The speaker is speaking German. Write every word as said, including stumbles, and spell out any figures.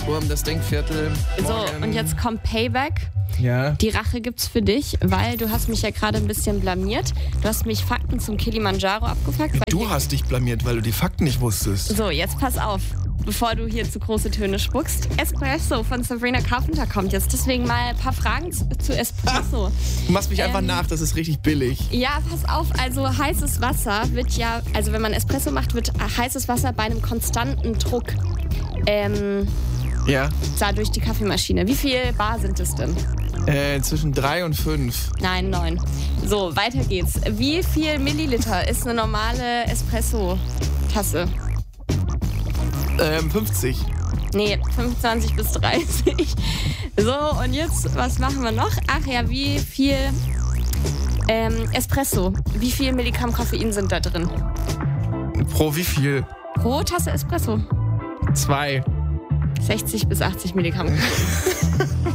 Reizwurm, das Denkviertel. So, Morgen. und jetzt kommt Payback. Ja. Die Rache gibt's für dich, weil du hast mich ja gerade ein bisschen blamiert. Du hast mich Fakten zum Kilimanjaro abgefragt. Weil Du hast dich blamiert, weil du die Fakten nicht wusstest. So, jetzt pass auf, bevor du hier zu große Töne spuckst. Espresso von Sabrina Carpenter kommt jetzt. Deswegen mal ein paar Fragen zu, zu Espresso. Du machst mich Ähm, einfach nach, das ist richtig billig. Ja, pass auf, also heißes Wasser wird ja, also wenn man Espresso macht, wird heißes Wasser bei einem konstanten Druck ähm, Ja. da durch die Kaffeemaschine. Wie viel Bar sind es denn? Äh, zwischen drei und fünf. Nein, neun. So, weiter geht's. Wie viel Milliliter ist eine normale Espresso-Tasse? Ähm, fünfzig. Nee, fünfundzwanzig bis dreißig. So, und jetzt, was machen wir noch? Ach ja, wie viel ähm, Espresso? Wie viel Milligramm Koffein sind da drin? Pro wie viel? Pro Tasse Espresso. Zwei. sechzig bis achtzig Milligramm.